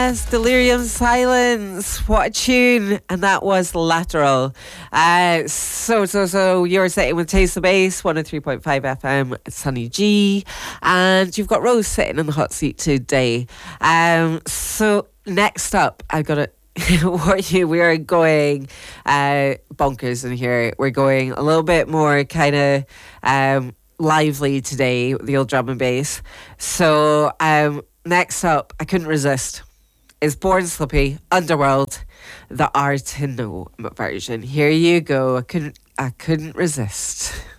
Yes, Delirium Silence. What a tune. And that was Lateral. So you're sitting with Taste the Bass, 103.5 FM, Sunny G. And you've got Rose sitting in the hot seat today. So next up, I got to we are going bonkers in here. We're going a little bit more kind of lively today with the old drum and bass. So next up, I couldn't resist, is Born Slippy, Underworld, the Artino version. Here you go. I couldn't resist.